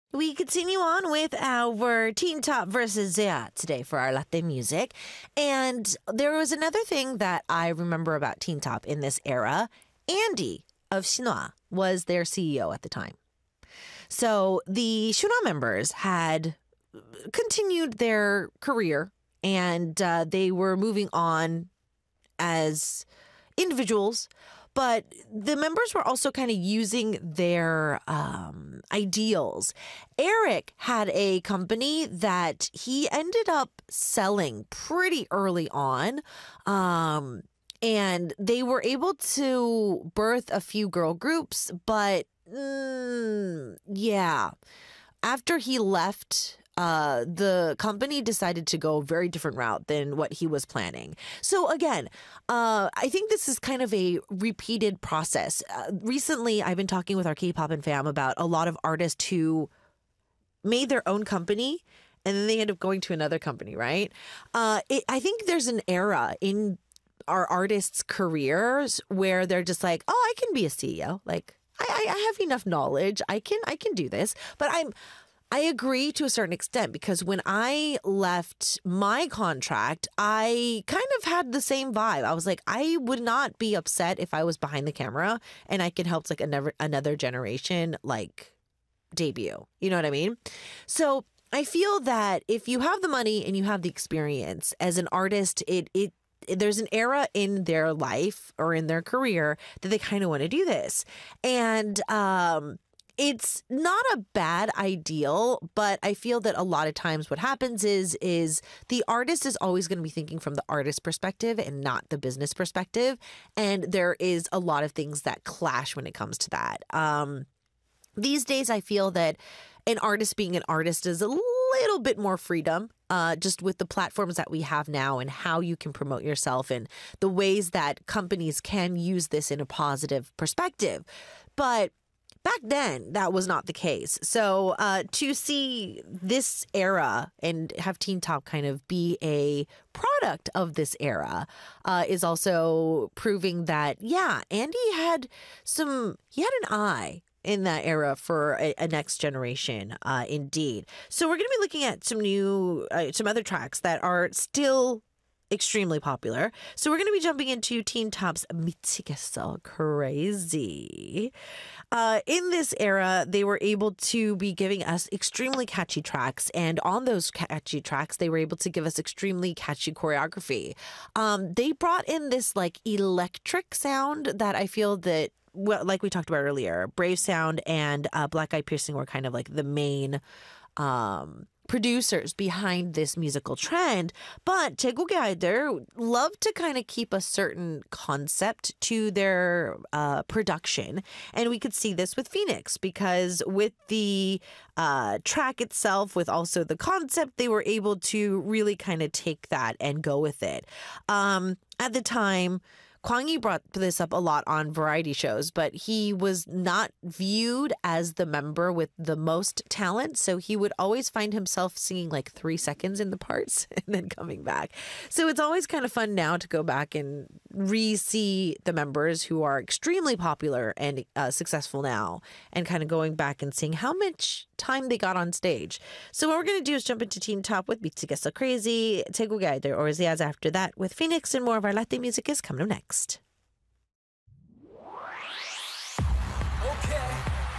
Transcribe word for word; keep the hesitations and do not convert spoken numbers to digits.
We continue on with our Teen Top versus Zia today for our latte music. And there was another thing that I remember about Teen Top in this era. Andy of Shinhwa was their C E O at the time. So the Shinhwa members had continued their career and uh, they were moving on as individuals. But the members were also kind of using their um, ideals. Eric had a company that he ended up selling pretty early on. Um, and they were able to birth a few girl groups. But mm, yeah, after he left, Uh, the company decided to go a very different route than what he was planning. So again, uh, I think this is kind of a repeated process. Uh, recently, I've been talking with our K-pop and fam about a lot of artists who made their own company and then they end up going to another company, right? Uh, it, I think there's an era in our artists' careers where they're just like, oh, I can be a C E O. Like, I, I have enough knowledge. I can, I can do this. But I'm... I agree to a certain extent because when I left my contract, I kind of had the same vibe. I was like, I would not be upset if I was behind the camera and I can help like another another generation like debut. You know what I mean? So I feel that if you have the money and you have the experience as an artist, it it there's an era in their life or in their career that they kind of want to do this. And um it's not a bad ideal, but I feel that a lot of times what happens is is the artist is always going to be thinking from the artist perspective and not the business perspective. And there is a lot of things that clash when it comes to that. Um, these days, I feel that an artist being an artist is a little bit more freedom. Uh, just with the platforms that we have now and how you can promote yourself and the ways that companies can use this in a positive perspective. But back then, that was not the case. So uh, to see this era and have Teen Top kind of be a product of this era uh, is also proving that, yeah, Andy had some, he had an eye in that era for a, a next generation, uh, indeed. So we're going to be looking at some new, uh, some other tracks that are still extremely popular. So we're going to be jumping into Teen Top's 미치겠어 Crazy. Uh, in this era, they were able to be giving us extremely catchy tracks. And on those catchy tracks, they were able to give us extremely catchy choreography. Um, they brought in this like electric sound that I feel that, well, like we talked about earlier, Brave Sound and uh, Black Eyed Piercing were kind of like the main um producers behind this musical trend, but 태국의 아이들 love to kind of keep a certain concept to their uh, production. And we could see this with Phoenix because with the uh, track itself, with also the concept, they were able to really kind of take that and go with it. Um, at the time, Kwang Yi brought this up a lot on variety shows, but he was not viewed as the member with the most talent. So he would always find himself singing like three seconds in the parts and then coming back. So it's always kind of fun now to go back and re-see the members who are extremely popular and uh, successful now and kind of going back and seeing how much time they got on stage. So what we're going to do is jump into Teen Top with 미치겠어 Crazy, 태국의 아이들 or Zia's after that with Phoenix, and more of our Latin music is coming up next.